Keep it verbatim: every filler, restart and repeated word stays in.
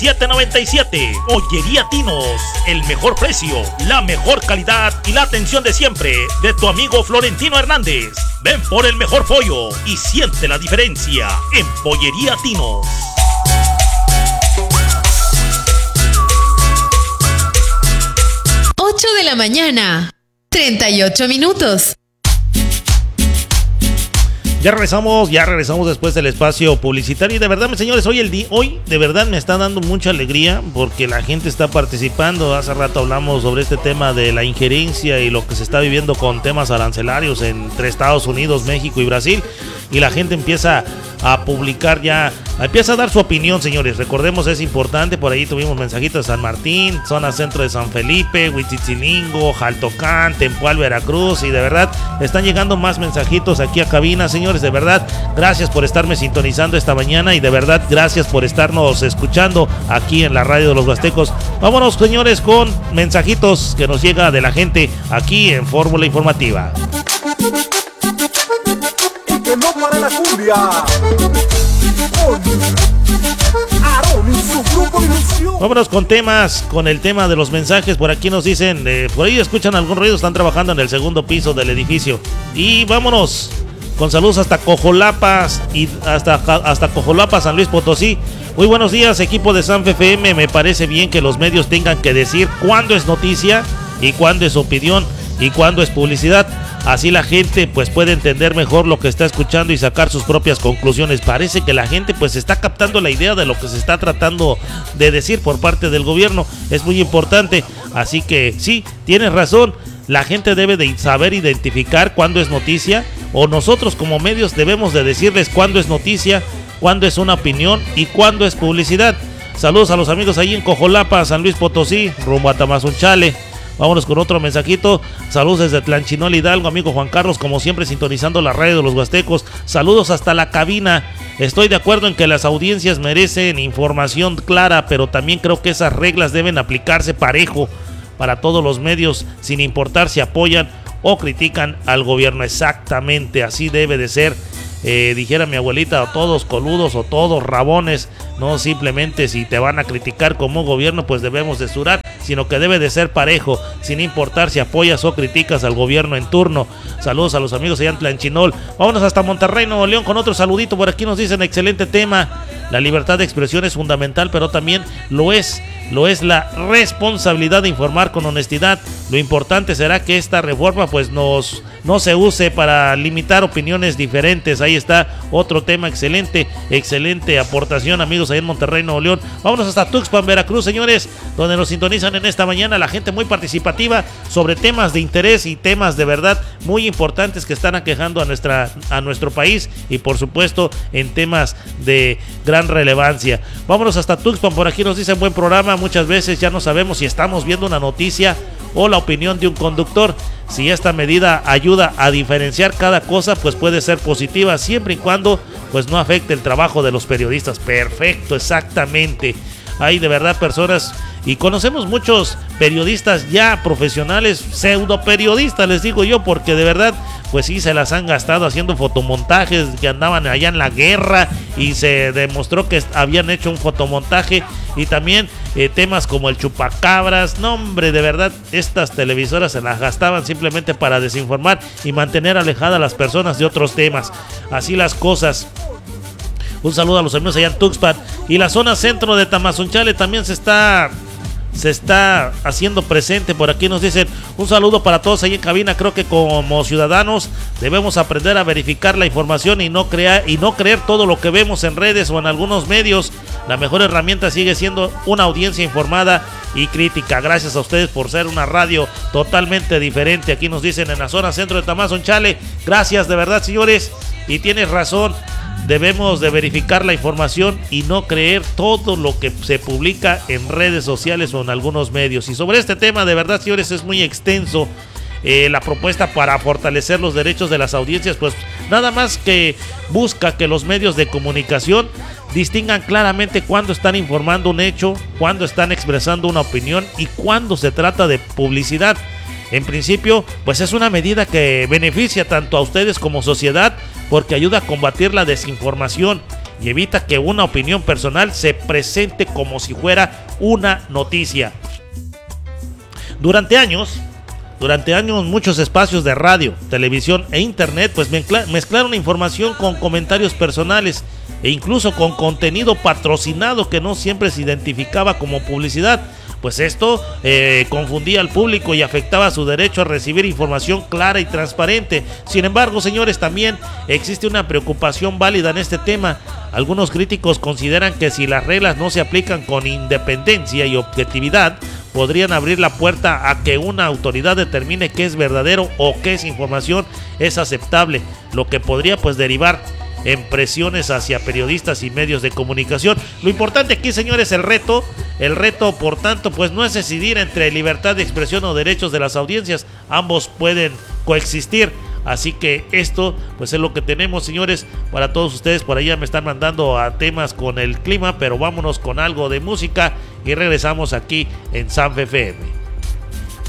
siete noventa y siete. Pollería Tinos, el mejor precio, la mejor calidad y la atención de siempre de tu amigo Florentino Hernández. Ven por el mejor pollo y siente la diferencia en Pollería Tinos. ocho de la mañana, treinta y ocho minutos. Ya regresamos, ya regresamos después del espacio publicitario. Y de verdad, mis señores, hoy el día, hoy de verdad me está dando mucha alegría porque la gente está participando. Hace rato hablamos sobre este tema de la injerencia y lo que se está viviendo con temas arancelarios entre Estados Unidos, México y Brasil. Y la gente empieza a publicar ya, empieza a dar su opinión, señores. Recordemos, es importante, por ahí tuvimos mensajitos de San Martín, zona centro de San Felipe, Huitzitzilingo, Jaltocán, Tempual, Veracruz. Y de verdad, están llegando más mensajitos aquí a cabina, señores. De verdad, gracias por estarme sintonizando esta mañana y de verdad, gracias por estarnos escuchando aquí en la radio de los Huastecos. Vámonos, señores, con mensajitos que nos llega de la gente aquí en Fórmula Informativa. Que no para la cumbia. Aaron y su grupo Ilusión. Vámonos con temas, con el tema de los mensajes. Por aquí nos dicen, eh, por ahí escuchan algún ruido, están trabajando en el segundo piso del edificio. Y vámonos con saludos hasta Cojolapas y hasta, hasta Cojolapas, San Luis Potosí. Muy buenos días, equipo de Sanfe F M. Me parece bien que los medios tengan que decir cuándo es noticia y cuándo es opinión y cuándo es publicidad. Así la gente pues puede entender mejor lo que está escuchando y sacar sus propias conclusiones. Parece que la gente pues está captando la idea de lo que se está tratando de decir por parte del gobierno. Es muy importante. Así que sí, tienes razón. La gente debe de saber identificar cuándo es noticia, o nosotros como medios debemos de decirles cuándo es noticia, cuándo es una opinión y cuándo es publicidad. Saludos a los amigos ahí en Cojolapa, San Luis Potosí, rumbo a Tamazunchale. Vámonos con otro mensajito. Saludos desde Tlanchinol, Hidalgo, amigo Juan Carlos, como siempre sintonizando la radio de los Huastecos. Saludos hasta la cabina. Estoy de acuerdo en que las audiencias merecen información clara, pero también creo que esas reglas deben aplicarse parejo para todos los medios, sin importar si apoyan o critican al gobierno. Exactamente, así debe de ser. Eh, dijera mi abuelita, todos coludos o todos rabones. No simplemente si te van a criticar como gobierno, pues debemos de surar, sino que debe de ser parejo, sin importar si apoyas o criticas al gobierno en turno. Saludos a los amigos allá en Tlanchinol. Vámonos hasta Monterrey, Nuevo León, con otro saludito. Por aquí nos dicen, excelente tema. La libertad de expresión es fundamental, pero también lo es, lo es la responsabilidad de informar con honestidad. Lo importante será que esta reforma pues nos, no se use para limitar opiniones diferentes. Ahí está otro tema excelente, excelente aportación, amigos, ahí en Monterrey, Nuevo León. Vámonos hasta Tuxpan, Veracruz, señores, donde nos sintonizan en esta mañana. La gente muy participativa sobre temas de interés y temas de verdad muy importantes que están aquejando a, nuestra, a nuestro país y por supuesto en temas de gran relevancia. Vámonos hasta Tuxpan, por aquí nos dicen buen programa. Muchas veces ya no sabemos si estamos viendo una noticia o la opinión de un conductor. Si esta medida ayuda a diferenciar cada cosa, pues puede ser positiva, siempre y cuando pues no afecte el trabajo de los periodistas. Perfecto, exactamente. Hay de verdad personas, y conocemos muchos periodistas ya profesionales, pseudo periodistas les digo yo, porque de verdad pues sí se las han gastado haciendo fotomontajes, que andaban allá en la guerra y se demostró que habían hecho un fotomontaje. Y también eh, temas como el chupacabras. No, hombre, de verdad estas televisoras se las gastaban simplemente para desinformar y mantener alejadas a las personas de otros temas. Así las cosas. Un saludo a los amigos allá en Tuxpan. Y la zona centro de Tamazunchale también se está se está haciendo presente. Por aquí nos dicen un saludo para todos ahí en cabina. Creo que como ciudadanos debemos aprender a verificar la información y no crear y no creer todo lo que vemos en redes o en algunos medios. La mejor herramienta sigue siendo una audiencia informada y crítica. Gracias a ustedes por ser una radio totalmente diferente. Aquí nos dicen en la zona centro de Tamazunchale. Gracias de verdad, señores, y tienes razón. Debemos de verificar la información y no creer todo lo que se publica en redes sociales o en algunos medios. Y sobre este tema, de verdad, señores, es muy extenso. Eh, la propuesta para fortalecer los derechos de las audiencias, pues nada más que busca que los medios de comunicación distingan claramente cuándo están informando un hecho, cuándo están expresando una opinión y cuándo se trata de publicidad. En principio, pues es una medida que beneficia tanto a ustedes como sociedad, porque ayuda a combatir la desinformación y evita que una opinión personal se presente como si fuera una noticia. Durante años, durante años muchos espacios de radio, televisión e internet pues mezclaron información con comentarios personales e incluso con contenido patrocinado que no siempre se identificaba como publicidad. Pues esto eh, confundía al público y afectaba su derecho a recibir información clara y transparente. Sin embargo, señores, también existe una preocupación válida en este tema. Algunos críticos consideran que si las reglas no se aplican con independencia y objetividad, podrían abrir la puerta a que una autoridad determine qué es verdadero o qué es información es aceptable, lo que podría pues derivar en presiones hacia periodistas y medios de comunicación. Lo importante aquí, señores, el reto, el reto, por tanto, pues no es decidir entre libertad de expresión o derechos de las audiencias. Ambos pueden coexistir. Así que esto, pues es lo que tenemos, señores, para todos ustedes. Por ahí ya me están mandando a temas con el clima, pero vámonos con algo de música y regresamos aquí en Sanfe F M.